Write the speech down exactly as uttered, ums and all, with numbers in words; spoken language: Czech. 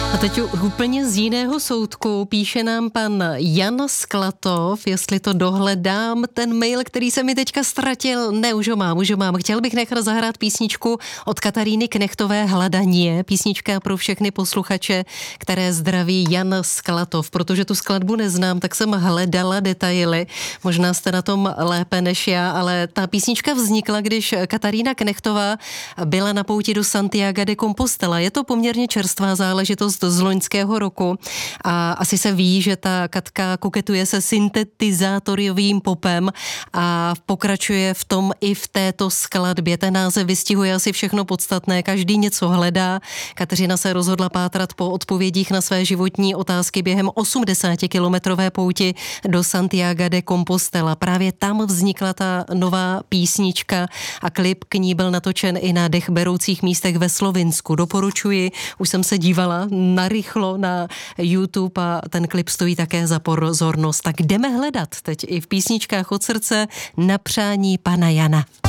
A teď úplně z jiného soudku píše nám pan Jan Sklatov, jestli to dohledám, ten mail, který se mi teďka ztratil. Ne, už ho mám, už ho mám. Chtěl bych nechat zahrát písničku od Kataríny Knechtové Hladanie. Písnička pro všechny posluchače, které zdraví Jan Sklatov. Protože tu skladbu neznám, tak jsem hledala detaily. Možná jste na tom lépe než já, ale ta písnička vznikla, když Katarína Knechtová byla na pouti do Santiaga de Compostela. Je to poměrně čerstvá záležitost z loňského roku a asi se ví, že ta Katka koketuje se syntetizátorovým popem a pokračuje v tom i v této skladbě. Ten název vystihuje asi všechno podstatné, každý něco hledá. Kateřina se rozhodla pátrat po odpovědích na své životní otázky během osmdesátikilometrové pouti do Santiaga de Compostela. Právě tam vznikla ta nová písnička a klip k ní byl natočen i na dechberoucích místech ve Slovinsku. Doporučuji, už jsem se dívala narychlo na YouTube a ten klip stojí také za pozornost. Tak jdeme hledat teď i v písničkách od srdce na přání pana Jana.